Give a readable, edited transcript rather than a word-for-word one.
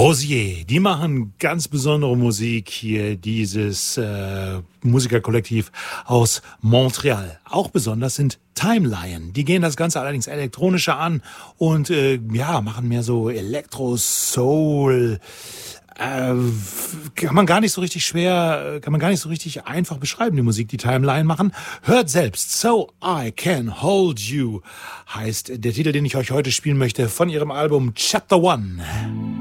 Rosier, die machen ganz besondere Musik hier, dieses Musikerkollektiv aus Montreal. Auch besonders sind Time Lion. Die gehen das Ganze allerdings elektronischer an und machen mehr so Elektro, Soul. Kann man gar nicht so richtig einfach beschreiben, die Musik, die Time Lion machen. Hört selbst. So I Can Hold You heißt der Titel, den ich euch heute spielen möchte, von ihrem Album Chapter One.